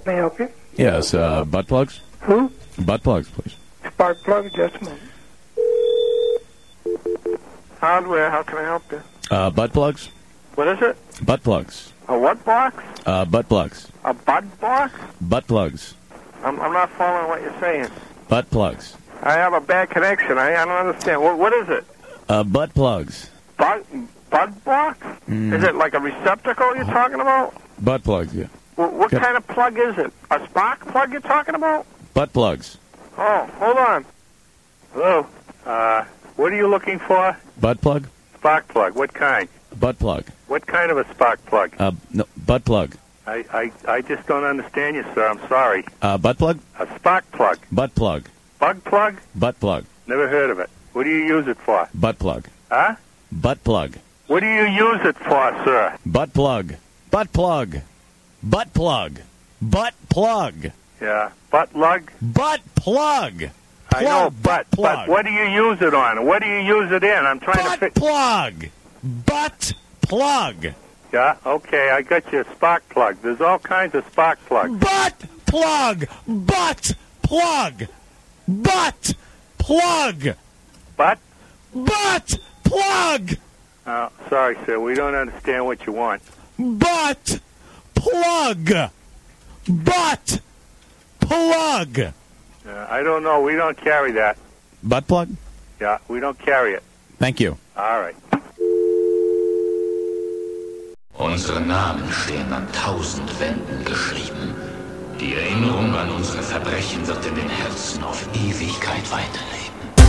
May I help you? Yes, butt plugs? Who? Butt plugs, please. Spark plug, just a moment. Hardware, how can I help you? Butt plugs? What is it? Butt plugs. A what box? Butt plugs. A bud box? Butt plugs. I'm not following what you're saying. Butt plugs. I have a bad connection. I don't understand. What is it? Butt plugs. Bud box? Is it like a receptacle you're talking about? Butt plugs, yeah. What kind of plug is it? A spark plug you're talking about? Butt plugs. Oh, hold on. Hello? What are you looking for? Butt plug? Spark plug. What kind? Butt plug. What kind of a spark plug? No, butt plug. I just don't understand you, sir. I'm sorry. Butt plug? A spark plug. Butt plug. Bug plug? Butt plug. Never heard of it. What do you use it for? Butt plug. Huh? Butt plug. What do you use it for, sir? Butt plug. Butt plug. Butt plug. Butt plug. Yeah. Butt lug? Butt plug. I know, but what do you use it on? What do you use it in? I'm trying to Butt plug. Butt plug. Yeah, okay, I got your spark plug. There's all kinds of spark plugs. Butt plug. Butt plug. Butt plug. Butt? Butt plug. Sorry, sir, we don't understand what you want. Butt plug. Butt plug. I don't know. We don't carry that. Butt plug? Yeah, we don't carry it. Thank you. All right. Unsere Namen stehen an 1000 Wänden geschrieben. Die Erinnerung an unsere Verbrechen wird in den Herzen auf Ewigkeit weiterleben.